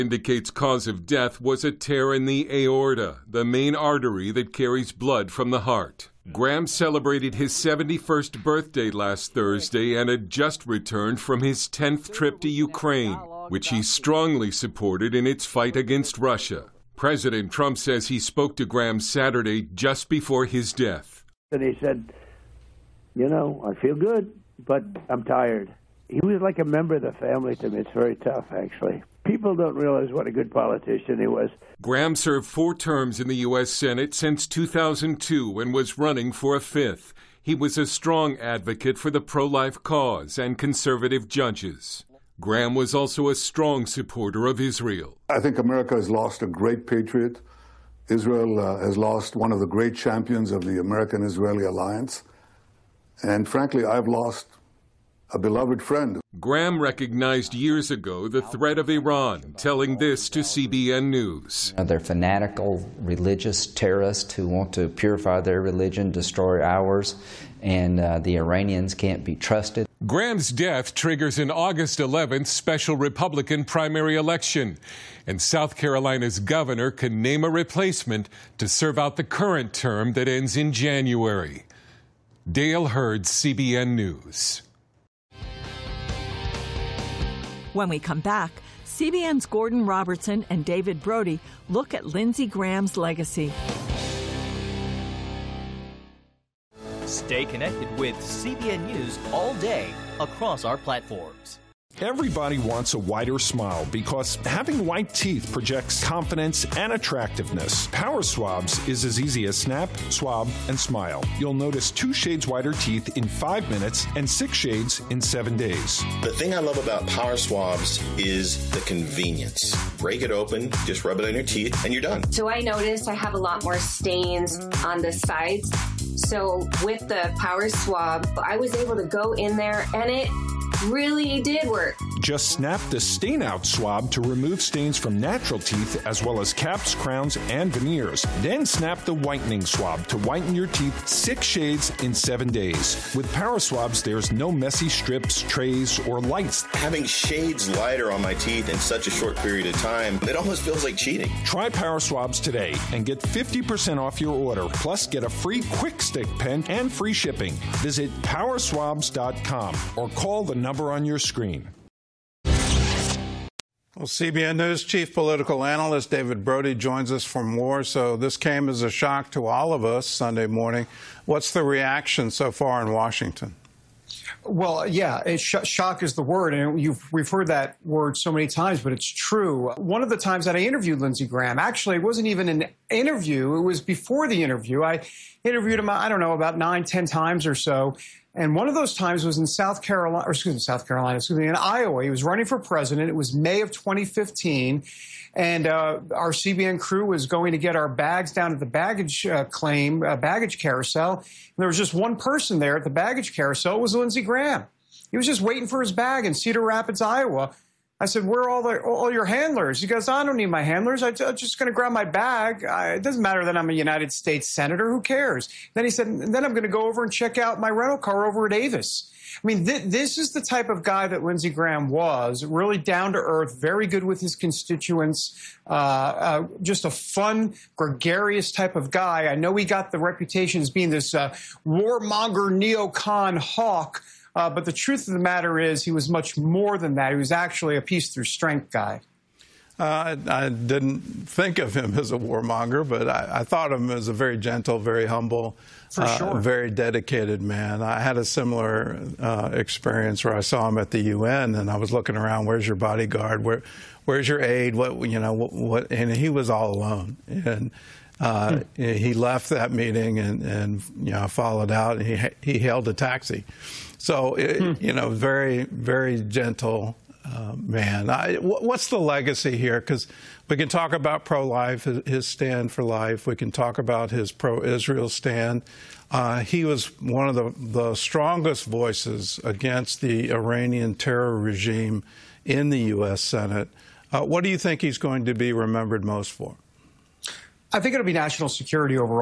Indicates cause of death was a tear in the aorta, the main artery that carries blood from the heart. Graham celebrated his 71st birthday last Thursday and had just returned from his 10th trip to Ukraine, which he strongly supported in its fight against Russia. President Trump says he spoke to Graham Saturday just before his death. And he said, you know, I feel good, but I'm tired. He was like a member of the family to me. It's very tough, actually. People don't realize what a good politician he was. Graham served 4 terms in the U.S. Senate since 2002 and was running for a 5th. He was a strong advocate for the pro-life cause and conservative judges. Graham was also a strong supporter of Israel. I think America has lost a great patriot. Israel has lost one of the great champions of the American-Israeli alliance. And frankly, I've lost a beloved friend. Graham recognized years ago the threat of Iran, telling this to CBN News. They're fanatical religious terrorists who want to purify their religion, destroy ours, and the Iranians can't be trusted. Graham's death triggers an August 11th special Republican primary election, and South Carolina's governor can name a replacement to serve out the current term that ends in January. Dale Hurd, CBN News. When we come back, CBN's Gordon Robertson and David Brody look at Lindsey Graham's legacy. Stay connected with CBN News all day across our platforms. Everybody wants a whiter smile because having white teeth projects confidence and attractiveness. Power Swabs is as easy as snap, swab, and smile. You'll notice 2 shades whiter teeth in 5 minutes and 6 shades in 7 days. The thing I love about Power Swabs is the convenience. Break it open, just rub it on your teeth, and you're done. So I noticed I have a lot more stains on the sides. So with the Power Swab, I was able to go in there and it really did work. Just snap the stain out swab to remove stains from natural teeth as well as caps, crowns, and veneers. Then snap the whitening swab to whiten your teeth 6 shades in 7 days. With Power Swabs, there's no messy strips, trays, or lights. Having shades lighter on my teeth in such a short period of time, it almost feels like cheating. Try Power Swabs today and get 50% off your order. Plus, get a free Quick Stick pen and free shipping. Visit powerswabs.com or call the number on your screen. Well, CBN News chief political analyst David Brody joins us for more. So this came as a shock to all of us Sunday morning. What's the reaction so far in Washington? Well, yeah, shock is the word, and we've heard that word so many times, but it's true. One of the times that I interviewed Lindsey Graham, actually, it wasn't even an interview. It was before the interview. I interviewed him, I don't know, about 9-10 times or so. And one of those times was in in Iowa. He was running for president. It was May of 2015. And our CBN crew was going to get our bags down at the baggage baggage carousel. And there was just one person there at the baggage carousel. It was Lindsey Graham. He was just waiting for his bag in Cedar Rapids, Iowa. I said, where are all your handlers? He goes, I don't need my handlers. I'm just going to grab my bag. It doesn't matter that I'm a United States senator. Who cares? Then he said, and then I'm going to go over and check out my rental car over at Avis. I mean, this is the type of guy that Lindsey Graham was, really down to earth, very good with his constituents, just a fun, gregarious type of guy. I know he got the reputation as being this warmonger, neocon hawk. But the truth of the matter is he was much more than that. He was actually a peace through strength guy. I didn't think of him as a warmonger, but I thought of him as a very gentle, very humble, For sure. very dedicated man. I had a similar experience where I saw him at the UN, and I was looking around, where's your bodyguard? Where's your aide? What? And he was all alone. And he left that meeting and followed out, and he hailed a taxi. So, very, very gentle man. What's the legacy here? Because we can talk about pro-life, his stand for life. We can talk about his pro-Israel stand. He was one of the strongest voices against the Iranian terror regime in the U.S. Senate. What do you think he's going to be remembered most for? I think it'll be national security overall.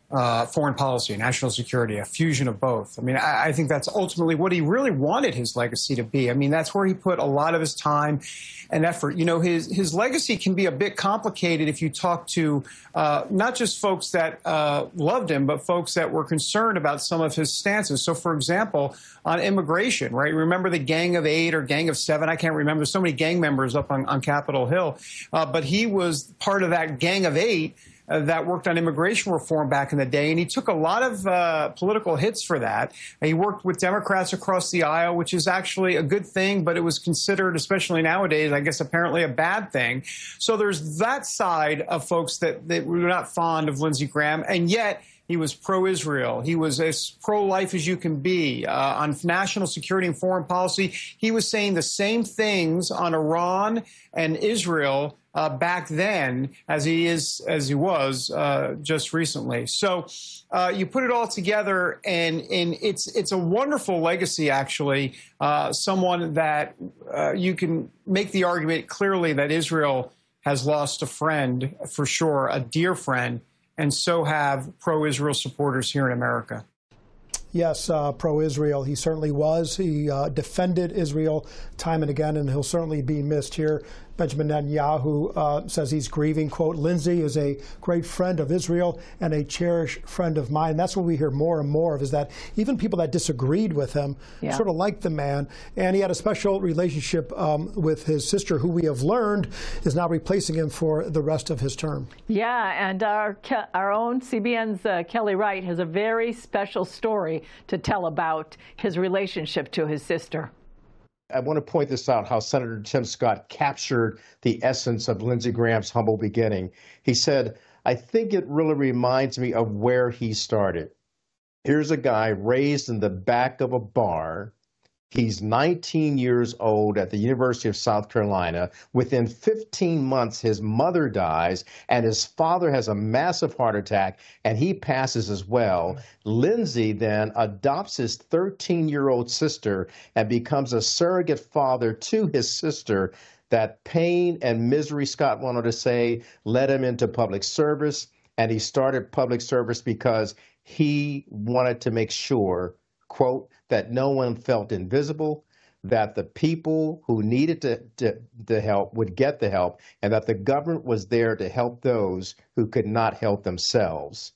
foreign policy, national security, a fusion of both. I mean, I think that's ultimately what he really wanted his legacy to be. I mean, that's where he put a lot of his time and effort. You know, his legacy can be a bit complicated if you talk to not just folks that loved him, but folks that were concerned about some of his stances. So, for example, on immigration, right? Remember the Gang of 8 or Gang of 7? I can't remember. There's so many gang members up on Capitol Hill. But he was part of that Gang of 8 that worked on immigration reform back in the day, and he took a lot of political hits for that. He worked with Democrats across the aisle, which is actually a good thing, but it was considered, especially nowadays, I guess apparently a bad thing. So there's that side of folks that were not fond of Lindsey Graham, and yet he was pro-Israel. He was as pro-life as you can be. On national security and foreign policy, he was saying the same things on Iran and Israel back then as he was just recently. So you put it all together, and it's a wonderful legacy, actually. Someone that you can make the argument clearly that Israel has lost a friend, for sure, a dear friend, and so have pro-Israel supporters here in America. Yes, pro-Israel. He certainly was. He defended Israel time and again, and he'll certainly be missed here. Benjamin Netanyahu says he's grieving. Quote, Lindsey is a great friend of Israel and a cherished friend of mine. That's what we hear more and more of, is that even people that disagreed with him sort of liked the man. And he had a special relationship with his sister, who we have learned is now replacing him for the rest of his term. Yeah, and our own CBN's Kelly Wright has a very special story to tell about his relationship to his sister. I want to point this out, how Senator Tim Scott captured the essence of Lindsey Graham's humble beginning. He said, I think it really reminds me of where he started. Here's a guy raised in the back of a bar. He's 19 years old at the University of South Carolina. Within 15 months, his mother dies, and his father has a massive heart attack, and he passes as well. Lindsey then adopts his 13-year-old sister and becomes a surrogate father to his sister. That pain and misery, Scott wanted to say, led him into public service, and he started public service because he wanted to make sure, quote, that no one felt invisible, that the people who needed the help would get the help, and that the government was there to help those who could not help themselves.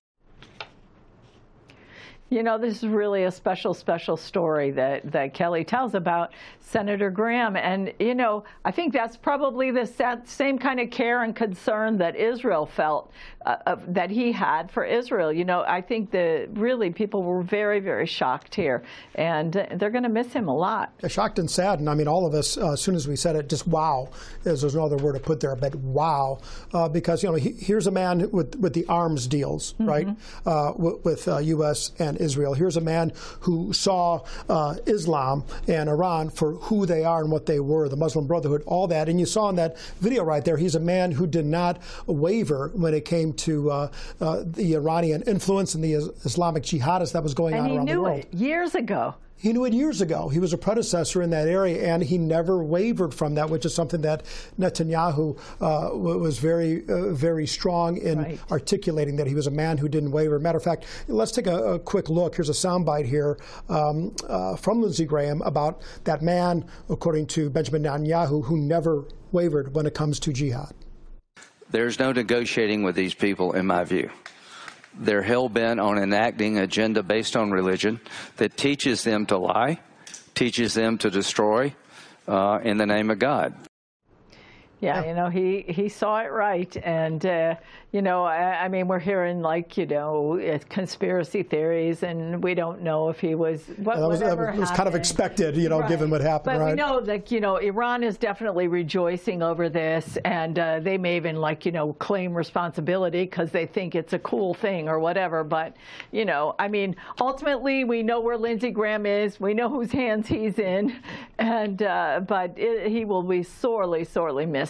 You know, this is really a special story that Kelly tells about Senator Graham. And, you know, I think that's probably the same kind of care and concern that Israel felt that he had for Israel. You know, I think that really people were very, very shocked here. And they're going to miss him a lot. Shocked and saddened. I mean, all of us, as soon as we said it, just wow. There's no other word to put there, but wow. Because, you know, here's a man with the arms deals, right, with U.S. and Israel. Here's a man who saw Islam and Iran for who they are and what they were, the Muslim Brotherhood, all that. And you saw in that video right there, he's a man who did not waver when it came to the Iranian influence and the Islamic jihadists that was going on around the world. And he knew it years ago. He knew it years ago. He was a predecessor in that area, and he never wavered from that, which is something that Netanyahu was very strong in articulating, that he was a man who didn't waver. Matter of fact, let's take a quick look. Here's a soundbite here from Lindsey Graham about that man, according to Benjamin Netanyahu, who never wavered when it comes to jihad. There's no negotiating with these people, in my view. They're hell-bent on enacting an agenda based on religion that teaches them to lie, teaches them to destroy in the name of God. Yeah, you know, he saw it right. And, you know, I mean, we're hearing, like, you know, conspiracy theories, and we don't know if he was, it was kind of expected, you know, given what happened, but we know that, you know, Iran is definitely rejoicing over this, and they may even, like, you know, claim responsibility because they think it's a cool thing or whatever. But, you know, I mean, ultimately, we know where Lindsey Graham is. We know whose hands he's in. And but he will be sorely, sorely missed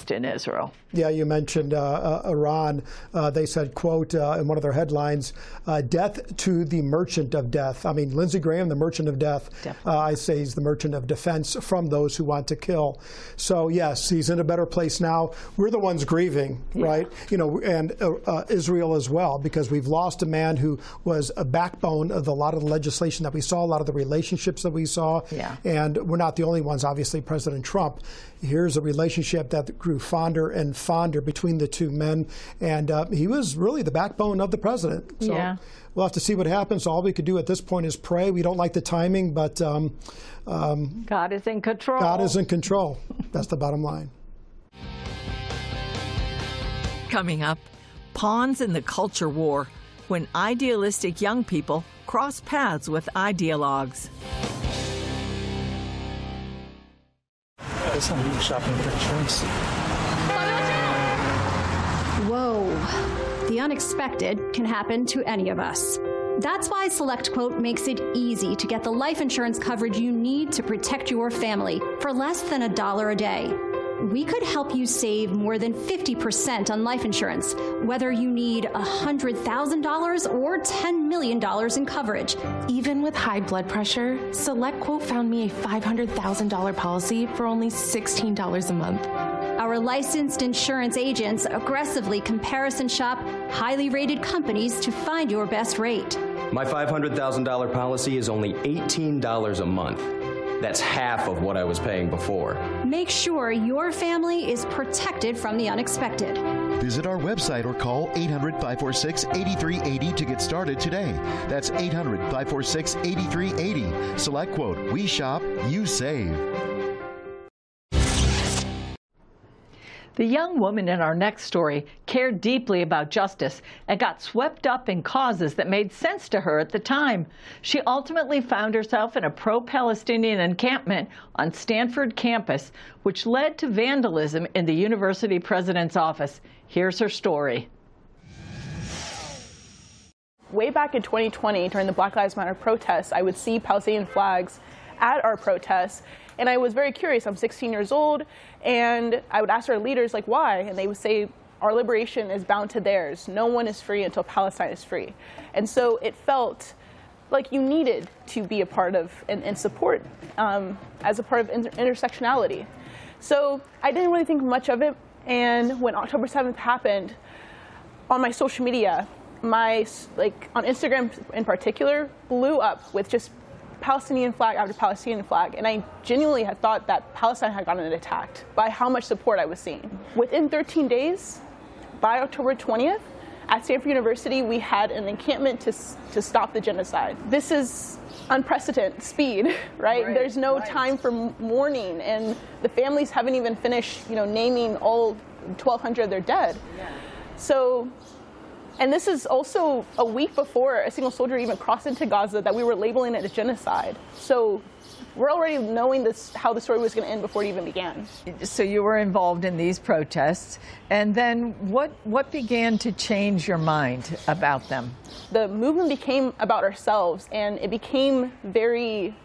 exist in Israel. Yeah, you mentioned Iran. They said, quote, in one of their headlines, death to the merchant of death. I mean, Lindsey Graham, the merchant of death. I say he's the merchant of defense from those who want to kill. So, yes, he's in a better place now. We're the ones grieving, right? You know, and Israel as well, because we've lost a man who was a backbone of a lot of the legislation that we saw, a lot of the relationships that we saw. And we're not the only ones, obviously, President Trump. Here's a relationship that grew fonder and fonder between the two men, and he was really the backbone of the president. So we'll have to see what happens. All we could do at this point is pray. We don't like the timing, but God is in control. God is in control. That's the bottom line. Coming up, pawns in the culture war, when idealistic young people cross paths with ideologues. Shopping for insurance. Whoa. The unexpected can happen to any of us. That's why SelectQuote makes it easy to get the life insurance coverage you need to protect your family for less than $1 a day. We could help you save more than 50% on life insurance, whether you need $100,000 or $10 million in coverage. Even with high blood pressure, SelectQuote found me a $500,000 policy for only $16 a month. Our licensed insurance agents aggressively comparison shop highly rated companies to find your best rate. My $500,000 policy is only $18 a month. That's half of what I was paying before. Make sure your family is protected from the unexpected. Visit our website or call 800-546-8380 to get started today. That's 800-546-8380. SelectQuote. We shop, you save. The young woman in our next story cared deeply about justice and got swept up in causes that made sense to her at the time. She ultimately found herself in a pro-Palestinian encampment on Stanford campus, which led to vandalism in the university president's office. Here's her story. Way back in 2020, during the Black Lives Matter protests, I would see Palestinian flags at our protests. And I was very curious. I'm 16 years old, and I would ask our leaders, like, why? And they would say, our liberation is bound to theirs. No one is free until Palestine is free. And so it felt like you needed to be a part of and support as a part of intersectionality. So I didn't really think much of it. And when October 7th happened, on my social media, on Instagram in particular, blew up with just Palestinian flag after Palestinian flag, and I genuinely had thought that Palestine had gotten attacked by how much support I was seeing. Within 13 days, by October 20th, at Stanford University, we had an encampment to stop the genocide. This is unprecedented speed, right? There's no time for mourning, and the families haven't even finished, naming all 1,200 of their dead. So. And this is also a week before a single soldier even crossed into Gaza that we were labeling it a genocide. So we're already knowing how the story was going to end before it even began. So you were involved in these protests. And then what began to change your mind about them? The movement became about ourselves, and it became very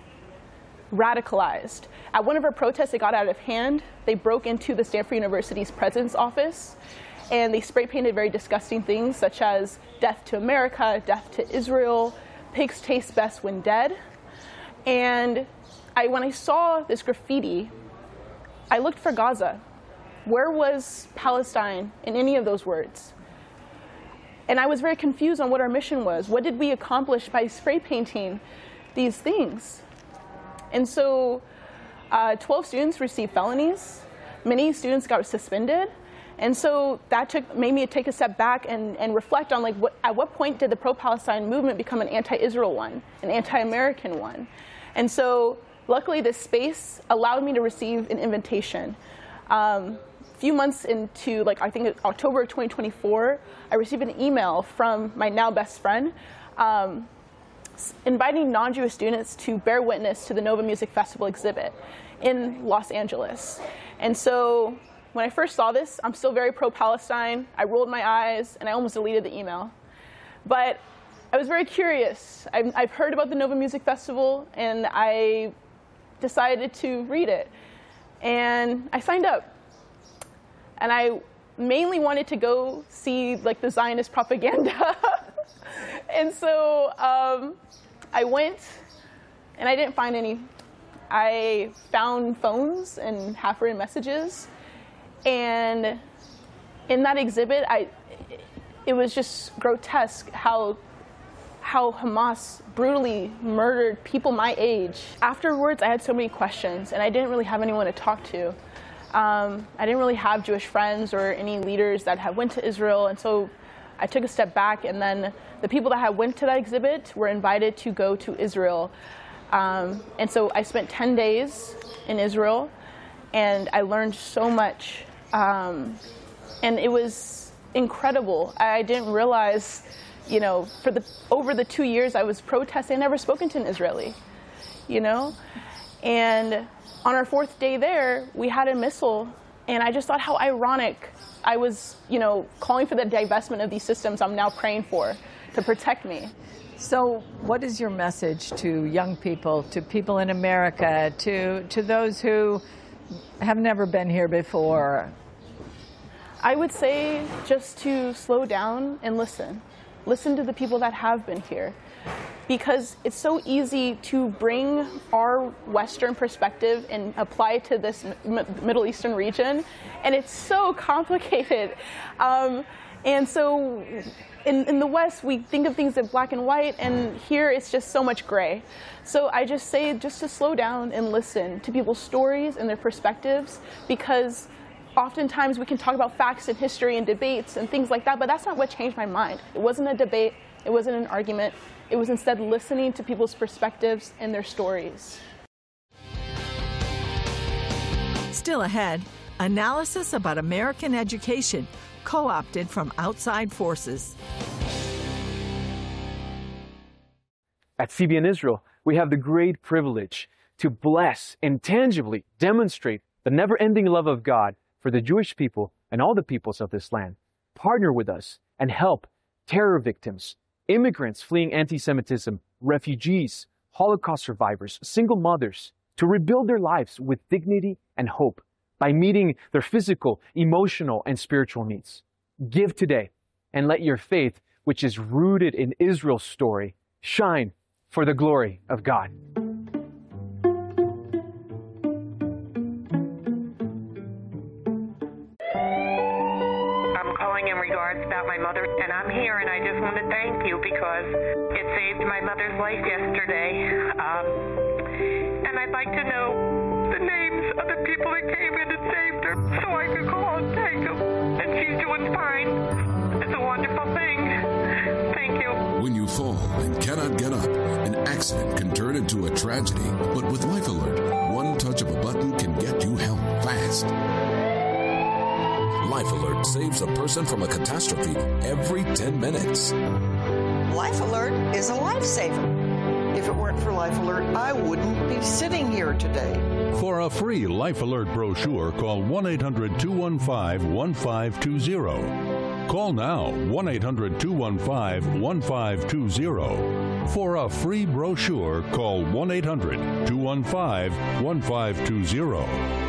radicalized. At one of our protests, it got out of hand. They broke into the Stanford University's president's office, and they spray painted very disgusting things such as death to America, death to Israel, pigs taste best when dead. And when I saw this graffiti, I looked for Gaza. Where was Palestine in any of those words? And I was very confused on what our mission was. What did we accomplish by spray painting these things? And so 12 students received felonies. Many students got suspended. And so that made me take a step back and reflect on at what point did the pro-Palestine movement become an anti-Israel one, an anti-American one? And so luckily this space allowed me to receive an invitation. A few months into, I think October 2024, I received an email from my now best friend inviting non-Jewish students to bear witness to the Nova Music Festival exhibit in Los Angeles. And so when I first saw this, I'm still very pro-Palestine. I rolled my eyes, and I almost deleted the email. But I was very curious. I've heard about the Nova Music Festival, and I decided to read it. And I signed up. And I mainly wanted to go see like the Zionist propaganda. And so I went, and I didn't find any. I found phones and half-written messages, and in that exhibit, it was just grotesque how Hamas brutally murdered people my age. Afterwards, I had so many questions, and I didn't really have anyone to talk to. I didn't really have Jewish friends or any leaders that had went to Israel, and so I took a step back, and then the people that had went to that exhibit were invited to go to Israel. And so I spent 10 days in Israel, and I learned so much, and it was incredible. I didn't realize, you know, over the 2 years I was protesting, I never spoken to an Israeli, you know, and on our 4th day there, we had a missile, and I just thought how ironic. I was, you know, calling for the divestment of these systems I'm now praying for to protect me. So what is your message to young people, to people in America, to those who have never been here before? I would say just to slow down and listen. Listen to the people that have been here. Because it's so easy to bring our Western perspective and apply it to this Middle Eastern region, and it's so complicated. And so in the West, we think of things in black and white, and here it's just so much gray. So I just say just to slow down and listen to people's stories and their perspectives, because oftentimes we can talk about facts and history and debates and things like that, but that's not what changed my mind. It wasn't a debate. It wasn't an argument. It was instead listening to people's perspectives and their stories. Still ahead, analysis about American education co-opted from outside forces. At CBN Israel, we have the great privilege to bless and tangibly demonstrate the never-ending love of God for the Jewish people and all the peoples of this land. Partner with us and help terror victims, immigrants fleeing anti-Semitism, refugees, Holocaust survivors, single mothers, to rebuild their lives with dignity and hope by meeting their physical, emotional, and spiritual needs. Give today and let your faith, which is rooted in Israel's story, shine for the glory of God. In regards about my mother, and I'm here, and I just want to thank you because it saved my mother's life yesterday. And I'd like to know the names of the people that came in and saved her so I could call and thank them. And she's doing fine. It's a wonderful thing. Thank you. When you fall and cannot get up, an accident can turn into a tragedy. But with Life Alert, one touch of a button can get you help fast. Life Alert saves a person from a catastrophe every 10 minutes. Life Alert is a lifesaver. If it weren't for Life Alert, I wouldn't be sitting here today. For a free Life Alert brochure, call 1-800-215-1520. Call now, 1-800-215-1520. For a free brochure, call 1-800-215-1520.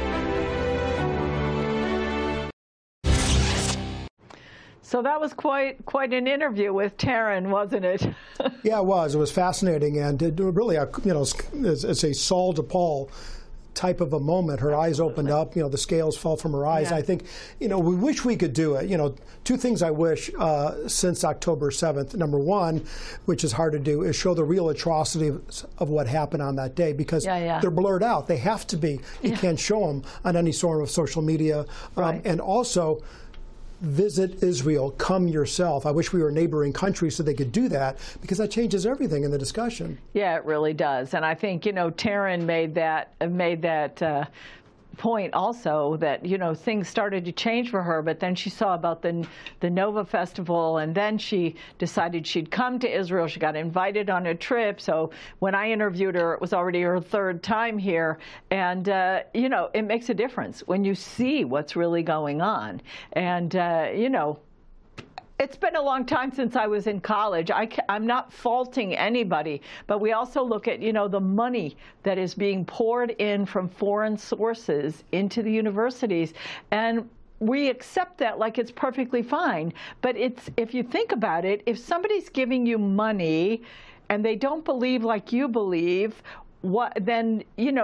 So that was quite an interview with Taryn, wasn't it? Yeah, it was. It was fascinating, and it really, it's a Saul to Paul type of a moment. Her eyes opened up, the scales fell from her eyes. Yeah. I think, we wish we could do it. Two things I wish since October 7th. Number one, which is hard to do, is show the real atrocity of what happened on that day, because they're blurred out. They have to be. You can't show them on any sort of social media. Right. And also, visit Israel, come yourself. I wish we were neighboring countries so they could do that, because that changes everything in the discussion. Yeah, it really does. And I think, Taryn made that point also, that, things started to change for her, but then she saw about the Nova Festival, and then she decided she'd come to Israel. She got invited on a trip. So when I interviewed her, it was already her 3rd time here. And, it makes a difference when you see what's really going on. And, it's been a long time since I was in college. I'm not faulting anybody, but we also look at, the money that is being poured in from foreign sources into the universities. And we accept that like it's perfectly fine. But if you think about it, if somebody's giving you money and they don't believe like you believe, then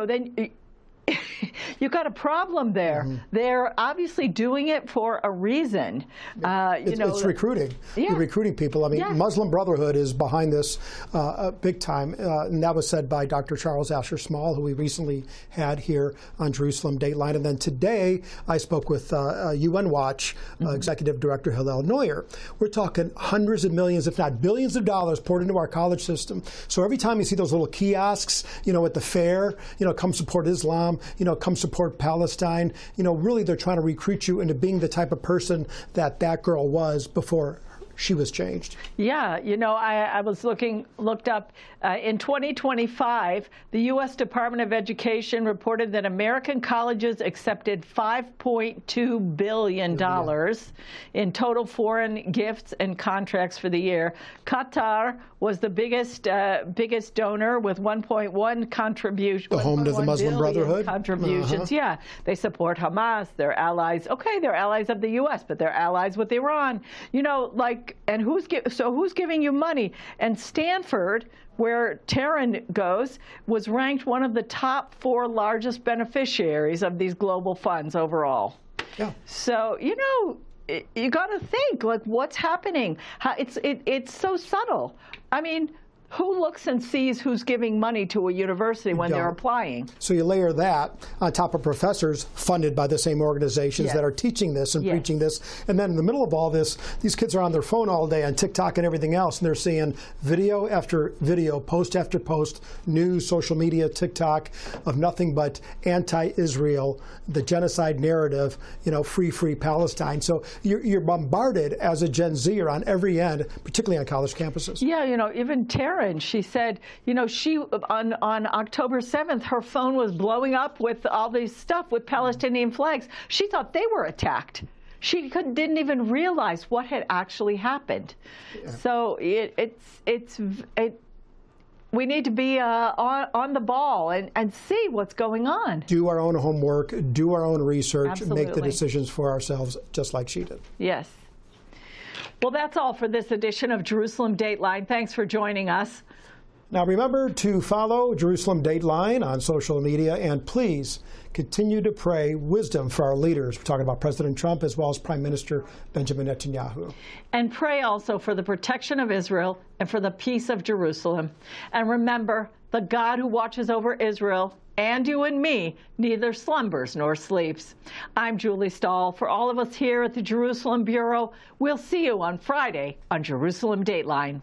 you got a problem there. Mm-hmm. They're obviously doing it for a reason. It's recruiting. Yeah. You're recruiting people. I mean, Muslim Brotherhood is behind this big time. And that was said by Dr. Charles Asher Small, who we recently had here on Jerusalem Dateline. And then today, I spoke with UN Watch Executive Director Hillel Neuer. We're talking hundreds of millions, if not billions of dollars poured into our college system. So every time you see those little kiosks, at the fair, come support Islam, come support Palestine. Really they're trying to recruit you into being the type of person that girl was before she was changed. Yeah, I was looked up in 2025, the U.S. Department of Education reported that American colleges accepted $5.2 billion in total foreign gifts and contracts for the year. Qatar was the biggest donor with 1.1 contribution. The home to the Muslim Brotherhood contributions. Yeah, they support Hamas. They're allies. Okay, they're allies of the U.S., but they're allies with Iran. And who's giving you money? And Stanford, where Taryn goes, was ranked one of the top 4 largest beneficiaries of these global funds overall. Yeah. So you got to think what's happening. It's so subtle. I mean, who looks and sees who's giving money to a university when they're applying? So you layer that on top of professors funded by the same organizations that are teaching this and preaching this. And then in the middle of all this, these kids are on their phone all day on TikTok and everything else, and they're seeing video after video, post after post, news, social media, TikTok, of nothing but anti-Israel, the genocide narrative, free Palestine. So you're bombarded as a Gen Zer on every end, particularly on college campuses. Yeah, even Taryn, she said, she on October 7th, her phone was blowing up with all this stuff with Palestinian flags. She thought they were attacked. She didn't even realize what had actually happened. Yeah. So we need to be on the ball and see what's going on. Do our own homework, do our own research, Absolutely. Make the decisions for ourselves, just like she did. Yes. Well, that's all for this edition of Jerusalem Dateline. Thanks for joining us. Now, remember to follow Jerusalem Dateline on social media, and please continue to pray wisdom for our leaders. We're talking about President Trump as well as Prime Minister Benjamin Netanyahu. And pray also for the protection of Israel and for the peace of Jerusalem. And remember, the God who watches over Israel and you and me neither slumbers nor sleeps. I'm Julie Stahl. For all of us here at the Jerusalem Bureau, we'll see you on Friday on Jerusalem Dateline.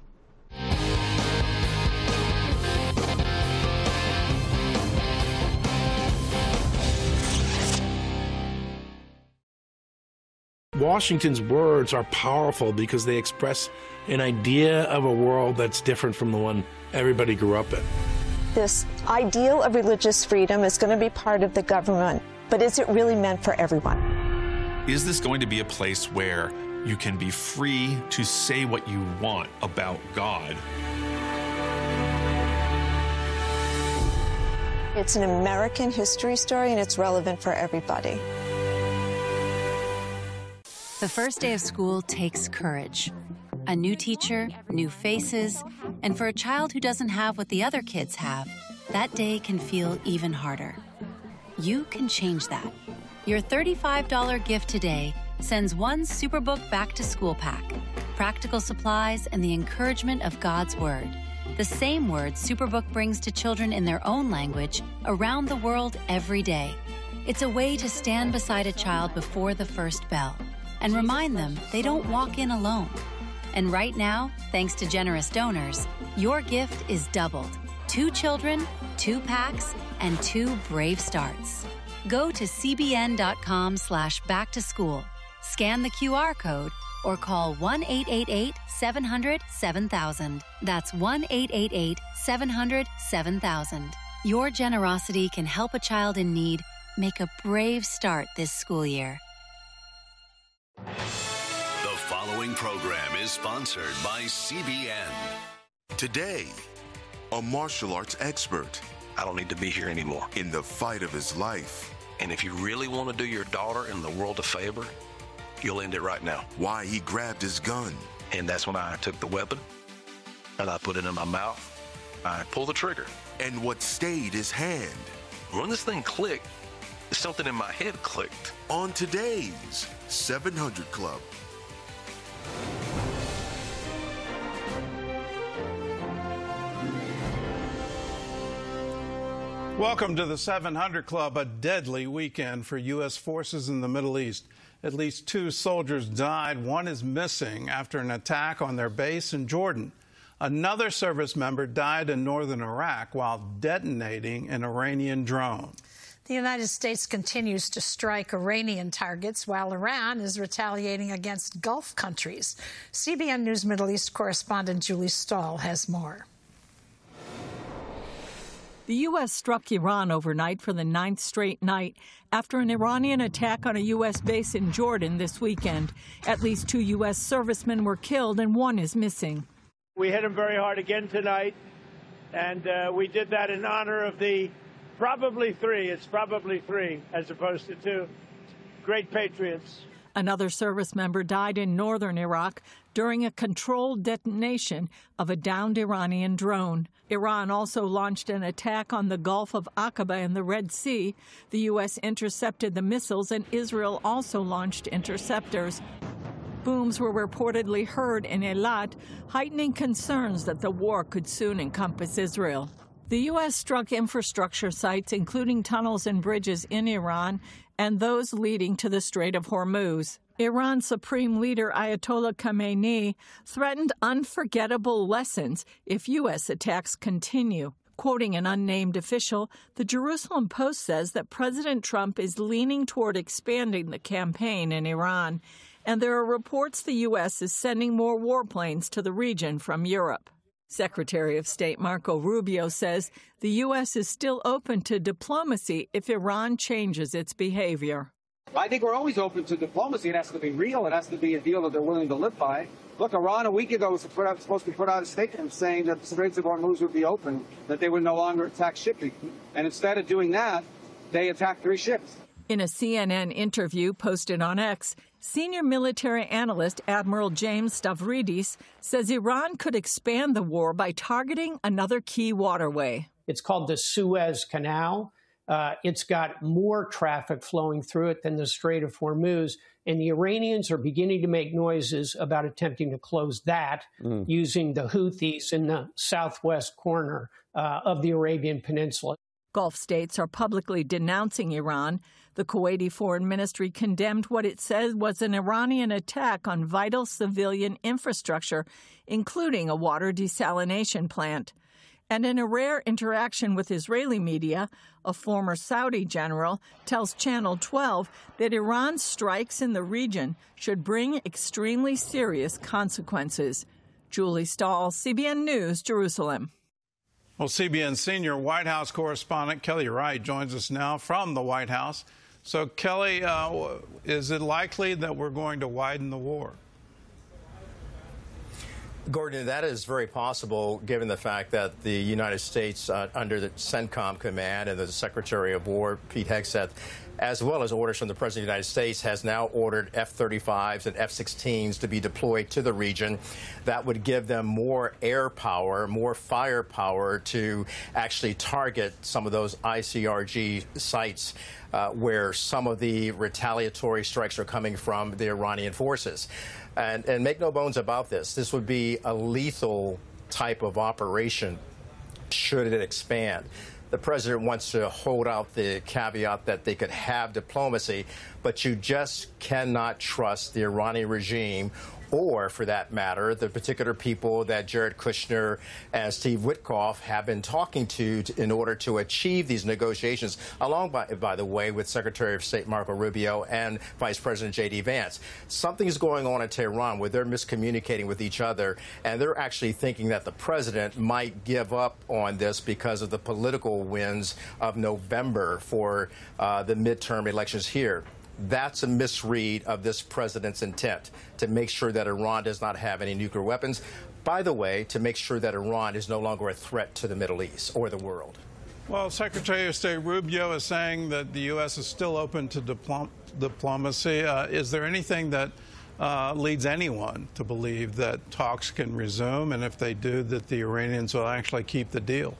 Washington's words are powerful because they express an idea of a world that's different from the one everybody grew up in. This ideal of religious freedom is going to be part of the government, but is it really meant for everyone? Is this going to be a place where you can be free to say what you want about God? It's an American history story, and it's relevant for everybody. The first day of school takes courage. A new teacher, new faces, and for a child who doesn't have what the other kids have, that day can feel even harder. You can change that. Your $35 gift today sends one Superbook Back to School pack, practical supplies, and the encouragement of God's Word. The same word Superbook brings to children in their own language around the world every day. It's a way to stand beside a child before the first bell and remind them they don't walk in alone. And right now, thanks to generous donors, your gift is doubled. 2 children, 2 packs, and 2 brave starts. Go to cbn.com/backtoschool, scan the QR code, or call 1-888-700-7000. That's 1-888-700-7000. Your generosity can help a child in need make a brave start this school year. The following program is sponsored by CBN. Today, a martial arts expert. I don't need to be here anymore. In the fight of his life. And if you really want to do your daughter and the world a favor, you'll end it right now. Why he grabbed his gun. And that's when I took the weapon and I put it in my mouth. I pulled the trigger. And what stayed his hand. When this thing clicked, something in my head clicked. On today's 700 Club. Welcome to the 700 Club, a deadly weekend for U.S. forces in the Middle East. At least 2 soldiers died. 1 is missing after an attack on their base in Jordan. Another service member died in northern Iraq while detonating an Iranian drone. The United States continues to strike Iranian targets while Iran is retaliating against Gulf countries. CBN News Middle East correspondent Julie Stahl has more. The U.S. struck Iran overnight for the 9th straight night after an Iranian attack on a U.S. base in Jordan this weekend. At least 2 U.S. servicemen were killed and 1 is missing. We hit them very hard again tonight, and we did that in honor of the probably 3. It's probably 3 as opposed to 2. Great patriots. Another service member died in northern Iraq during a controlled detonation of a downed Iranian drone. Iran also launched an attack on the Gulf of Aqaba in the Red Sea. The U.S. intercepted the missiles, and Israel also launched interceptors. Booms were reportedly heard in Eilat, heightening concerns that the war could soon encompass Israel. The U.S. struck infrastructure sites, including tunnels and bridges in Iran, and those leading to the Strait of Hormuz. Iran's Supreme Leader Ayatollah Khamenei threatened unforgettable lessons if U.S. attacks continue. Quoting an unnamed official, the Jerusalem Post says that President Trump is leaning toward expanding the campaign in Iran, and there are reports the U.S. is sending more warplanes to the region from Europe. Secretary of State Marco Rubio says the U.S. is still open to diplomacy if Iran changes its behavior. I think we're always open to diplomacy. It has to be real. It has to be a deal that they're willing to live by. Look, Iran a week ago was supposed to put out a statement saying that the Straits of Hormuz would be open, that they would no longer attack shipping. And instead of doing that, they attacked 3 ships. In a CNN interview posted on X, senior military analyst Admiral James Stavridis says Iran could expand the war by targeting another key waterway. It's called the Suez Canal. It's got more traffic flowing through it than the Strait of Hormuz, and the Iranians are beginning to make noises about attempting to close that using the Houthis in the southwest corner of the Arabian Peninsula. Gulf states are publicly denouncing Iran. The Kuwaiti Foreign Ministry condemned what it says was an Iranian attack on vital civilian infrastructure, including a water desalination plant. And in a rare interaction with Israeli media, a former Saudi general tells Channel 12 that Iran's strikes in the region should bring extremely serious consequences. Julie Stahl, CBN News, Jerusalem. Well, CBN senior White House correspondent Kelly Wright joins us now from the White House. So, Kelly, is it likely that we're going to widen the war? Gordon, that is very possible given the fact that the United States, under the CENTCOM command and the Secretary of War, Pete Hegseth, as well as orders from the President of the United States, has now ordered F-35s and F-16s to be deployed to the region. That would give them more air power, more firepower to actually target some of those ICRG sites where some of the retaliatory strikes are coming from the Iranian forces. And make no bones about this, this would be a lethal type of operation should it expand. The president wants to hold out the caveat that they could have diplomacy, but you just cannot trust the Iranian regime or, for that matter, the particular people that Jared Kushner and Steve Witkoff have been talking to in order to achieve these negotiations, along, by the way, with Secretary of State Marco Rubio and Vice President J.D. Vance. Something's going on in Tehran where they're miscommunicating with each other, and they're actually thinking that the president might give up on this because of the political winds of November for the midterm elections here. That's a misread of this president's intent to make sure that Iran does not have any nuclear weapons. By the way, to make sure that Iran is no longer a threat to the Middle East or the world. Well, Secretary of State Rubio is saying that the U.S. is still open to diplomacy. Is there anything that leads anyone to believe that talks can resume, and if they do, that the Iranians will actually keep the deal?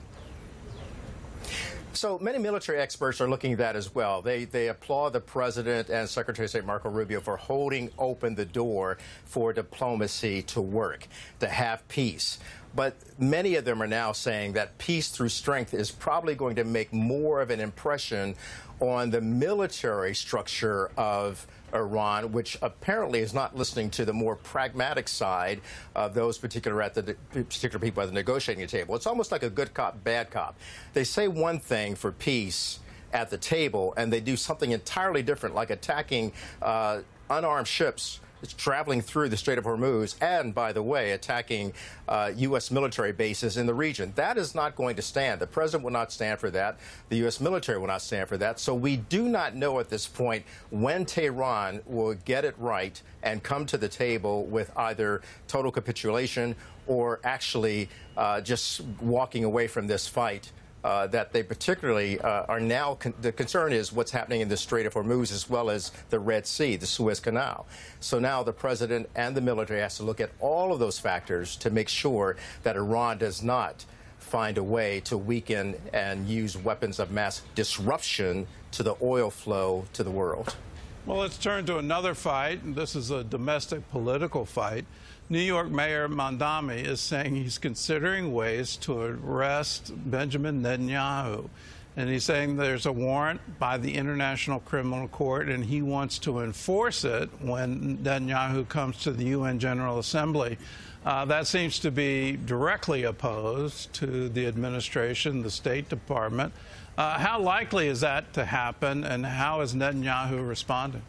So many military experts are looking at that as well. They applaud the president and Secretary of State Marco Rubio for holding open the door for diplomacy to work, to have peace. But many of them are now saying that peace through strength is probably going to make more of an impression on the military structure of Iran, which apparently is not listening to the more pragmatic side of those particular people at the negotiating table. It's almost like a good cop, bad cop. They say one thing for peace at the table, and they do something entirely different, like attacking unarmed ships traveling through the Strait of Hormuz, and, by the way, attacking U.S. military bases in the region. That is not going to stand. The president will not stand for that. The U.S. military will not stand for that. So we do not know at this point when Tehran will get it right and come to the table with either total capitulation or actually just walking away from this fight. That they particularly are now, the concern is what's happening in the Strait of Hormuz as well as the Red Sea, the Suez Canal. So now the president and the military has to look at all of those factors to make sure that Iran does not find a way to weaken and use weapons of mass disruption to the oil flow to the world. Well, let's turn to another fight. This is a domestic political fight. New York Mayor Mamdani is saying he's considering ways to arrest Benjamin Netanyahu. And he's saying there's a warrant by the International Criminal Court, and he wants to enforce it when Netanyahu comes to the UN General Assembly. That seems to be directly opposed to the administration, the State Department. How likely is that to happen, and how is Netanyahu responding?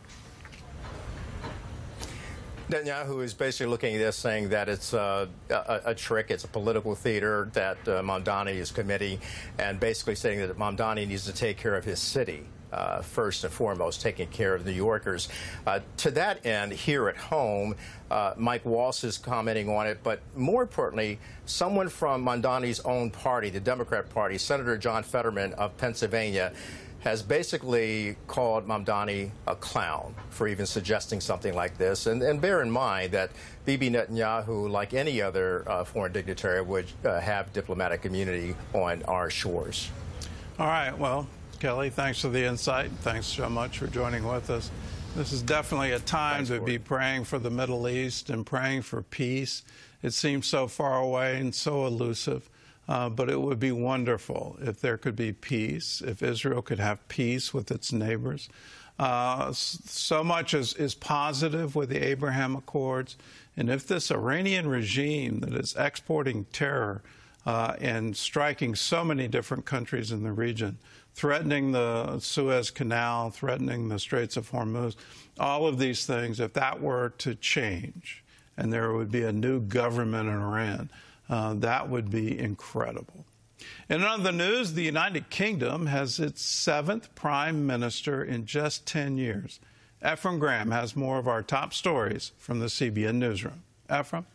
Netanyahu is basically looking at this, saying that it's a trick, it's a political theater that Mamdani is committing, and basically saying that Mamdani needs to take care of his city. First and foremost, taking care of New Yorkers. To that end, here at home, Mike Waltz is commenting on it, but more importantly, someone from Mamdani's own party, the Democrat Party, Senator John Fetterman of Pennsylvania, has basically called Mamdani a clown for even suggesting something like this. And bear in mind that Bibi Netanyahu, like any other foreign dignitary, would have diplomatic immunity on our shores. All right, well, Kelly, thanks for the insight. Thanks so much for joining with us. This is definitely a time to be praying for the Middle East and praying for peace. It seems so far away and so elusive, but it would be wonderful if there could be peace, if Israel could have peace with its neighbors. So much is positive with the Abraham Accords, and if this Iranian regime that is exporting terror and striking so many different countries in the region, threatening the Suez Canal, threatening the Straits of Hormuz, all of these things, if that were to change and there would be a new government in Iran, that would be incredible. In other news, the United Kingdom has its 7th prime minister in just 10 years. Ephraim Graham has more of our top stories from the CBN Newsroom. Ephraim?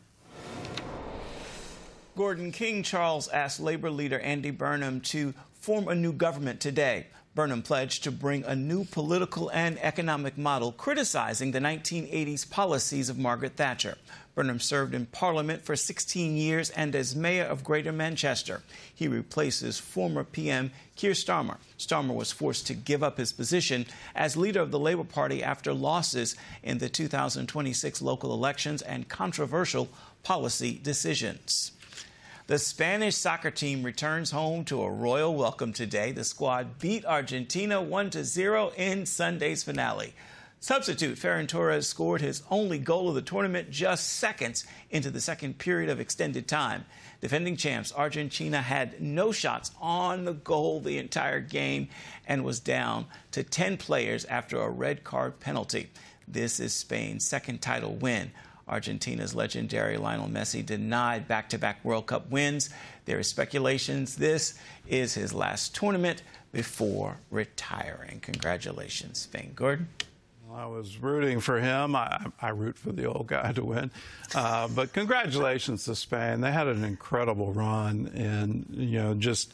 Gordon, King Charles asked Labour leader Andy Burnham to form a new government today. Burnham pledged to bring a new political and economic model, criticizing the 1980s policies of Margaret Thatcher. Burnham served in Parliament for 16 years and as Mayor of Greater Manchester. He replaces former PM Keir Starmer. Starmer was forced to give up his position as leader of the Labour Party after losses in the 2026 local elections and controversial policy decisions. The Spanish soccer team returns home to a royal welcome today. The squad beat Argentina 1-0 in Sunday's finale. Substitute Ferran Torres scored his only goal of the tournament just seconds into the second period of extended time. Defending champs Argentina had no shots on the goal the entire game and was down to 10 players after a red card penalty. This is Spain's second title win. Argentina's legendary Lionel Messi denied back-to-back World Cup wins. There is speculations this is his last tournament before retiring. Congratulations, Spain. Gordon? Well, I was rooting for him. I root for the old guy to win. But congratulations to Spain. They had an incredible run, and, just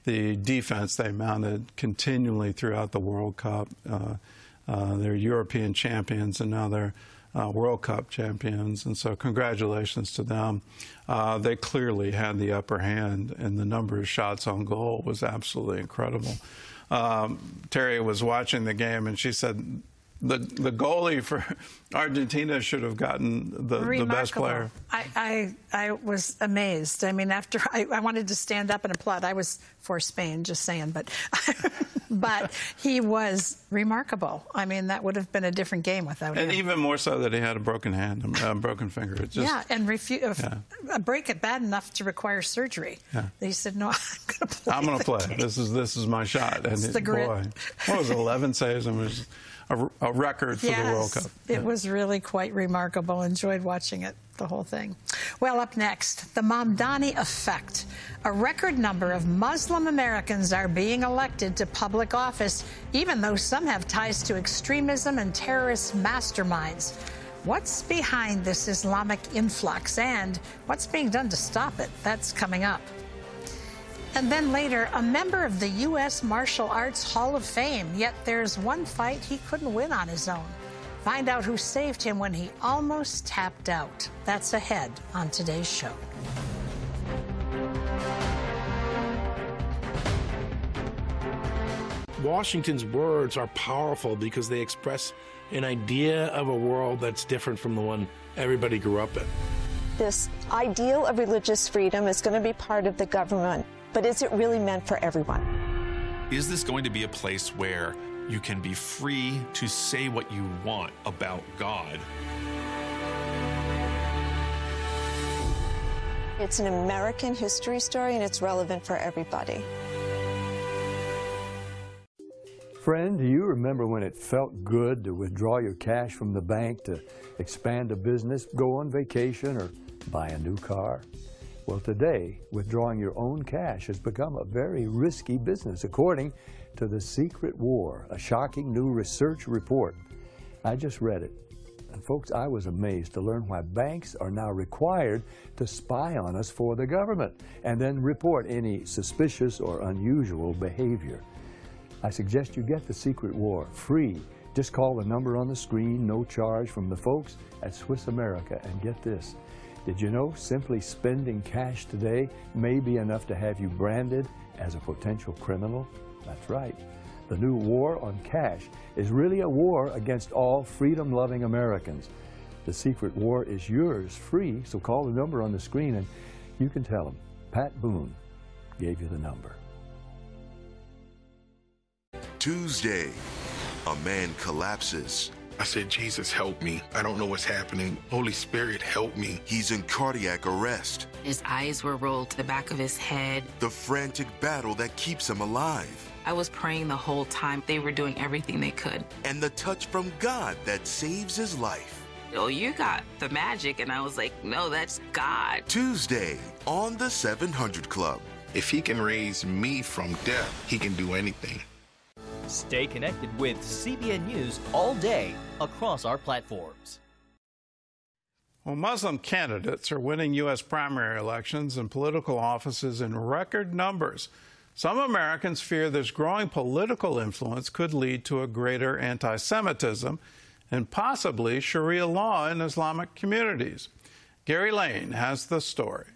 the defense they mounted continually throughout the World Cup. They're European champions, and now they're World Cup champions, and so congratulations to them. They clearly had the upper hand, and the number of shots on goal was absolutely incredible. Terry was watching the game, and she said the goalie for Argentina should have gotten the best player. I was amazed. I mean, after I wanted to stand up and applaud. I was for Spain, just saying, but but he was remarkable. I mean, that would have been a different game without him. And even more so that he had a broken hand, a broken finger. It just, yeah, and a break it bad enough to require surgery. Yeah. He said, "No, I'm going to play. This is my shot." And the grit. Boy, what was it, 11 saves? It was a record for the World Cup. It was really quite remarkable. Enjoyed watching it, the whole thing. Well, up next, the Mamdani effect. A record number of Muslim Americans are being elected to public office, even though some have ties to extremism and terrorist masterminds. What's behind this Islamic influx, and what's being done to stop it? That's coming up. And then later, a member of the U.S. Martial Arts Hall of Fame, yet there's one fight he couldn't win on his own. Find out who saved him when he almost tapped out. That's ahead on today's show. Washington's words are powerful because they express an idea of a world that's different from the one everybody grew up in. This ideal of religious freedom is going to be part of the government, but is it really meant for everyone? Is this going to be a place where you can be free to say what you want about God? It's an American history story, and it's relevant for everybody. Friend, do you remember when it felt good to withdraw your cash from the bank to expand a business, go on vacation, or buy a new car? Well, today, withdrawing your own cash has become a very risky business, according to The Secret War, a shocking new research report. I just read it. And folks, I was amazed to learn why banks are now required to spy on us for the government and then report any suspicious or unusual behavior. I suggest you get The Secret War free. Just call the number on the screen, no charge, from the folks at Swiss America. And get this, did you know simply spending cash today may be enough to have you branded as a potential criminal? That's right. The new war on cash is really a war against all freedom-loving Americans. The Secret War is yours free, so call the number on the screen and you can tell them Pat Boone gave you the number. Tuesday, a man collapses. I said, Jesus, help me. I don't know what's happening. Holy Spirit, help me. He's in cardiac arrest. His eyes were rolled to the back of his head. The frantic battle that keeps him alive. I was praying the whole time. They were doing everything they could. And the touch from God that saves his life. Oh, you got the magic. And I was like, no, that's God. Tuesday on the 700 Club. If he can raise me from death, he can do anything. Stay connected with CBN News all day across our platforms. Well, Muslim candidates are winning U.S. primary elections and political offices in record numbers. Some Americans fear this growing political influence could lead to a greater anti-Semitism and possibly Sharia law in Islamic communities. Gary Lane has the story.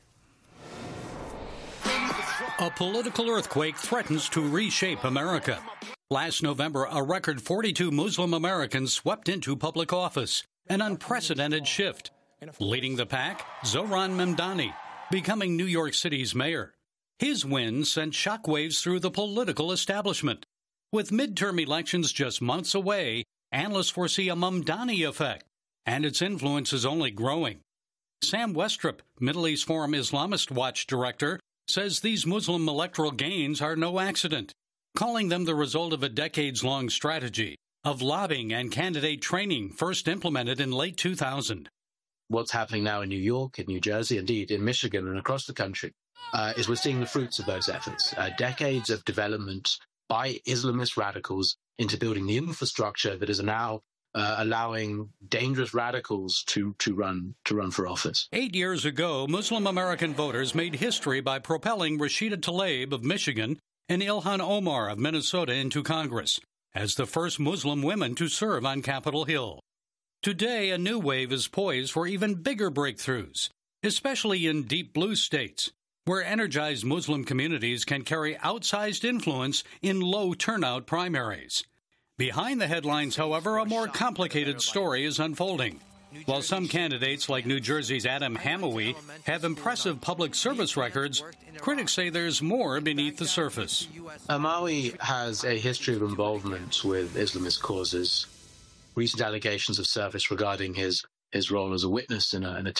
A political earthquake threatens to reshape America. Last November, a record 42 Muslim Americans swept into public office, an unprecedented shift. Leading the pack, Zohran Mamdani, becoming New York City's mayor. His win sent shockwaves through the political establishment. With midterm elections just months away, analysts foresee a Mamdani effect, and its influence is only growing. Sam Westrup, Middle East Forum Islamist Watch director, says these Muslim electoral gains are no accident, calling them the result of a decades-long strategy of lobbying and candidate training first implemented in late 2000. What's happening now in New York, in New Jersey, indeed in Michigan and across the country, is we're seeing the fruits of those efforts. Decades of development by Islamist radicals into building the infrastructure that is now allowing dangerous radicals to run for office. 8 years ago, Muslim American voters made history by propelling Rashida Tlaib of Michigan and Ilhan Omar of Minnesota into Congress as the first Muslim women to serve on Capitol Hill. Today, a new wave is poised for even bigger breakthroughs, especially in deep blue states, where energized Muslim communities can carry outsized influence in low turnout primaries. Behind the headlines, however, a more complicated story is unfolding. While some candidates, like New Jersey's Adam Hamawi, have impressive public service records, critics say there's more beneath the surface. Hamawi has a history of involvement with Islamist causes. Recent allegations have surfaced regarding his role as a witness in a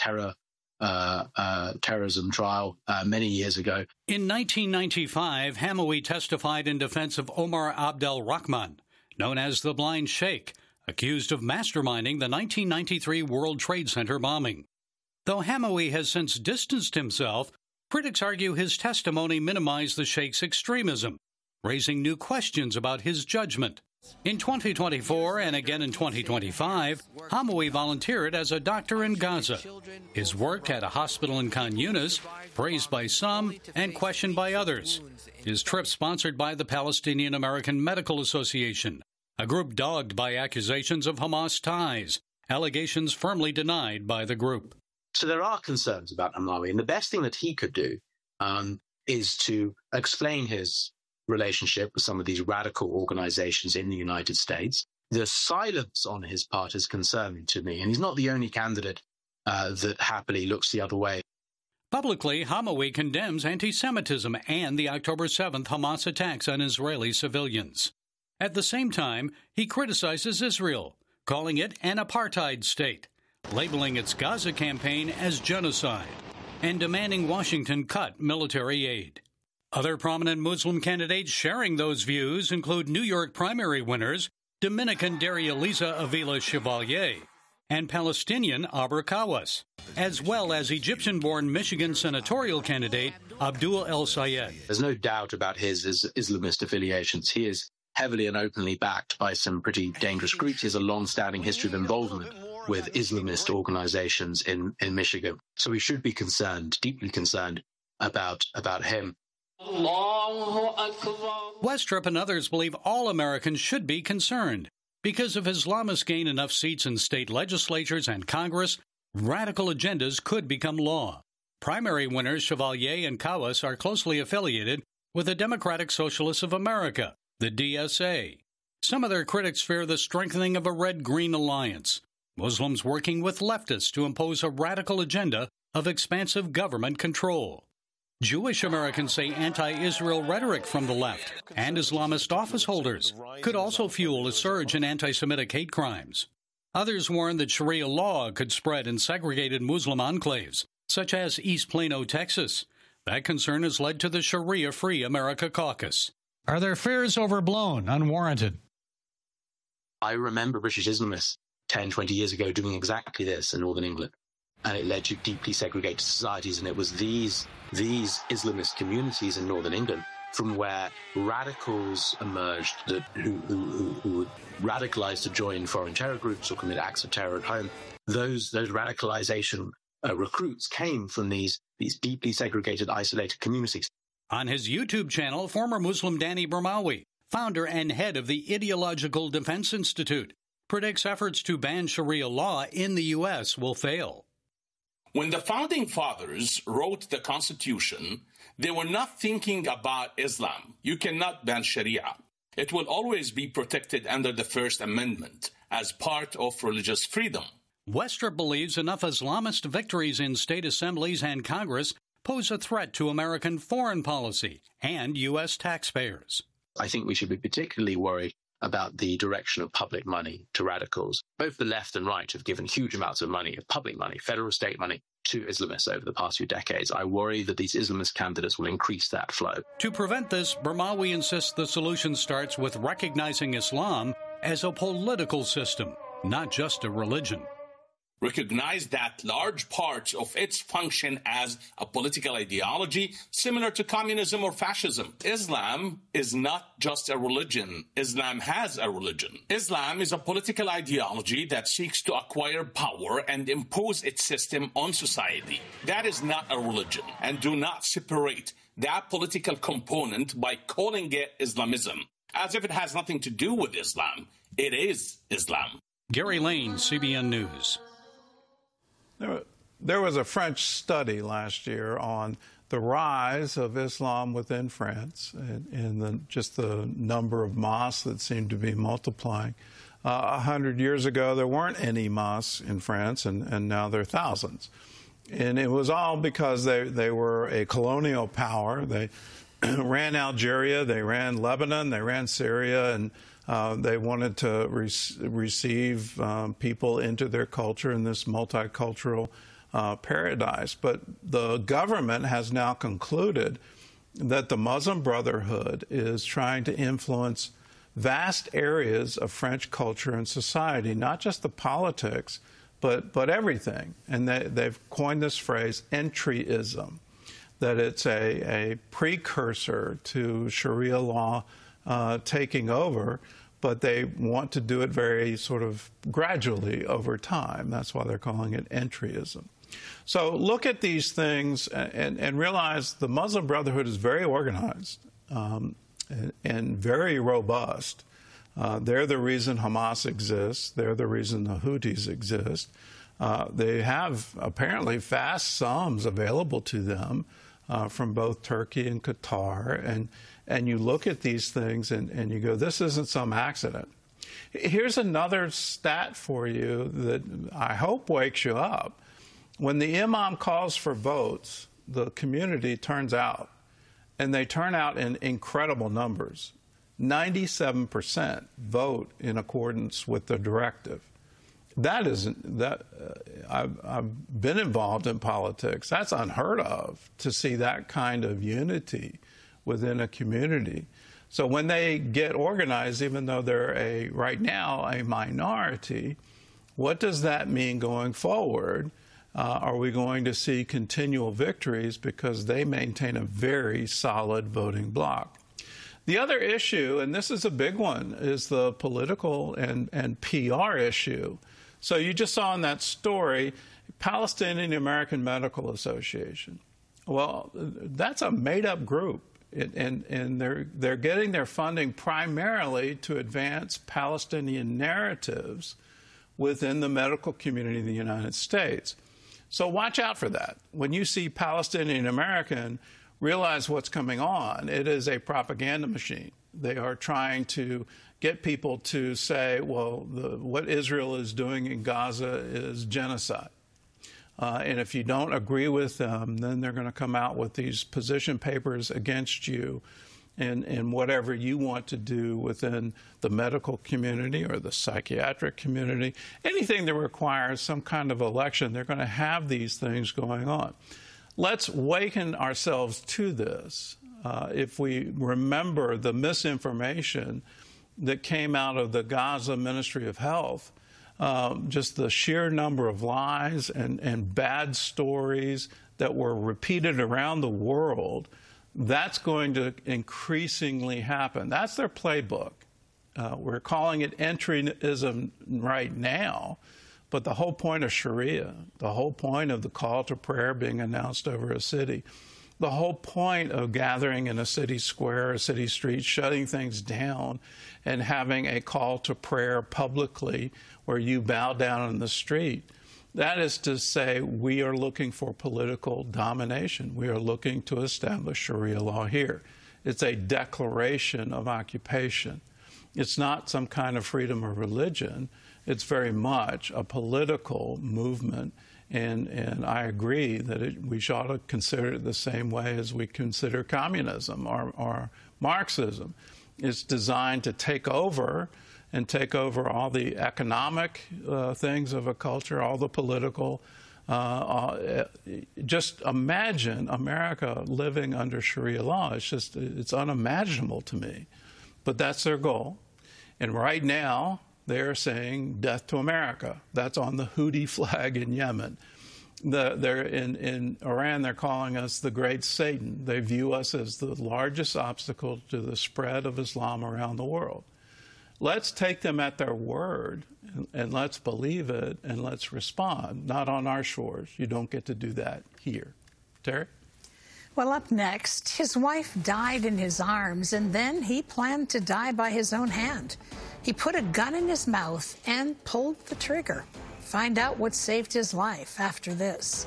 terrorism trial many years ago. In 1995, Hamawi testified in defense of Omar Abdel Rahman, known as the Blind Sheikh, accused of masterminding the 1993 World Trade Center bombing. Though Hamawi has since distanced himself, critics argue his testimony minimized the Sheikh's extremism, raising new questions about his judgment. In 2024 and again in 2025, Hamawi volunteered as a doctor in Gaza. His work at a hospital in Khan Yunis, praised by some and questioned by others. His trip sponsored by the Palestinian American Medical Association, a group dogged by accusations of Hamas ties, allegations firmly denied by the group. So there are concerns about Hamawi, and the best thing that he could do is to explain his relationship with some of these radical organizations in the United States. The silence on his part is concerning to me, and he's not the only candidate that happily looks the other way. Publicly, Hamawi condemns anti-Semitism and the October 7th Hamas attacks on Israeli civilians. At the same time, he criticizes Israel, calling it an apartheid state, labeling its Gaza campaign as genocide, and demanding Washington cut military aid. Other prominent Muslim candidates sharing those views include New York primary winners Dominican Darya-Liza Avila Chevalier and Palestinian Abra Kawas, as well as Egyptian-born Michigan senatorial candidate Abdul El Sayed. There's no doubt about his Islamist affiliations. He is heavily and openly backed by some pretty dangerous groups. He has a long-standing history of involvement with Islamist organizations in Michigan. So we should be concerned, deeply concerned about him. Westrup and others believe all Americans should be concerned. Because if Islamists gain enough seats in state legislatures and Congress, radical agendas could become law. Primary winners Chevalier and Kawas are closely affiliated with the Democratic Socialists of America, the DSA. Some of their critics fear the strengthening of a red-green alliance, Muslims working with leftists to impose a radical agenda of expansive government control. Jewish Americans say anti-Israel rhetoric from the left and Islamist office holders could also fuel a surge in anti-Semitic hate crimes. Others warn that Sharia law could spread in segregated Muslim enclaves, such as East Plano, Texas. That concern has led to the Sharia Free America Caucus. Are their fears overblown, unwarranted? I remember British Islamists 10, 20 years ago doing exactly this in Northern England. And it led to deeply segregated societies, and it was these Islamist communities in Northern England from where radicals emerged who would radicalize to join foreign terror groups or commit acts of terror at home. Those radicalization recruits came from these deeply segregated, isolated communities. On his YouTube channel, former Muslim Danny Bermawi, founder and head of the Ideological Defense Institute, predicts efforts to ban Sharia law in the U.S. will fail. When the Founding Fathers wrote the Constitution, they were not thinking about Islam. You cannot ban Sharia. It will always be protected under the First Amendment as part of religious freedom. Westrup believes enough Islamist victories in state assemblies and Congress pose a threat to American foreign policy and U.S. taxpayers. I think we should be particularly worried about the direction of public money to radicals. Both the left and right have given huge amounts of money, of public money, federal state money, to Islamists over the past few decades. I worry that these Islamist candidates will increase that flow. To prevent this, Bermawi insists the solution starts with recognizing Islam as a political system, not just a religion. recognize that large parts of its function as a political ideology similar to communism or fascism. Islam is not just a religion. Islam has a religion. Islam is a political ideology that seeks to acquire power and impose its system on society. That is not a religion, and do not separate that political component by calling it Islamism, as if it has nothing to do with Islam. It is Islam. Gary Lane, CBN News. There was a French study last year on the rise of Islam within France and just the number of mosques that seemed to be multiplying. 100 years ago, there weren't any mosques in France, and now there are thousands. And it was all because they were a colonial power. They ran Algeria, they ran Lebanon, they ran Syria, and they wanted to receive people into their culture in this multicultural paradise. But the government has now concluded that the Muslim Brotherhood is trying to influence vast areas of French culture and society, not just the politics, but everything. And they've coined this phrase, entryism, that it's a precursor to Sharia law taking over, but they want to do it very sort of gradually over time. That's why they're calling it entryism. So look at these things and realize the Muslim Brotherhood is very organized and very robust. They're the reason Hamas exists. They're the reason the Houthis exist. They have apparently vast sums available to them from both Turkey and Qatar. And you look at these things and you go, this isn't some accident. Here's another stat for you that I hope wakes you up. When the imam calls for votes, the community turns out, and they turn out in incredible numbers. 97% vote in accordance with the directive. I've been involved in politics. That's unheard of, to see that kind of unity within a community. So when they get organized, even though they're right now a minority, what does that mean going forward? Are we going to see continual victories because they maintain a very solid voting bloc? The other issue, and this is a big one, is the political and PR issue. So you just saw in that story, Palestinian American Medical Association. Well, that's a made-up group, and they're getting their funding primarily to advance Palestinian narratives within the medical community of the United States. So watch out for that. When you see Palestinian American, realize what's coming on. It is a propaganda machine. They are trying to get people to say, well, what Israel is doing in Gaza is genocide. And if you don't agree with them, then they're going to come out with these position papers against you and whatever you want to do within the medical community or the psychiatric community. Anything that requires some kind of election, they're going to have these things going on. Let's waken ourselves to this. If we remember the misinformation that came out of the Gaza Ministry of Health, just the sheer number of lies and bad stories that were repeated around the world, that's going to increasingly happen. That's their playbook. We're calling it entryism right now, but the whole point of Sharia, the whole point of the call to prayer being announced over a city, the whole point of gathering in a city square, a city street, shutting things down and having a call to prayer publicly where you bow down in the street, that is to say we are looking for political domination. We are looking to establish Sharia law here. It's a declaration of occupation. It's not some kind of freedom of religion. It's very much a political movement. And I agree that we ought to consider it the same way as we consider communism or Marxism. It's designed to take over all the economic things of a culture, all the political. Just imagine America living under Sharia law. It's unimaginable to me. But that's their goal. And right now, They're saying death to America. That's on the Houthi flag in Yemen. They're in Iran, they're calling us the great Satan. They view us as the largest obstacle to the spread of Islam around the world. Let's take them at their word, and let's believe it, and let's respond. Not on our shores. You don't get to do that here. Terry? Well, up next, his wife died in his arms, and then he planned to die by his own hand. He put a gun in his mouth and pulled the trigger. Find out what saved his life after this.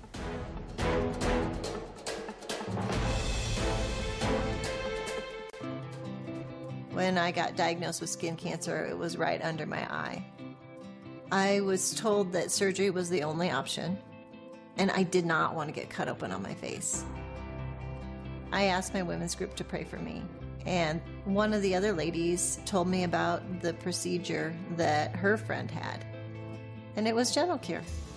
When I got diagnosed with skin cancer, it was right under my eye. I was told that surgery was the only option, and I did not want to get cut open on my face. I asked my women's group to pray for me, and one of the other ladies told me about the procedure that her friend had, and it was GentleCure.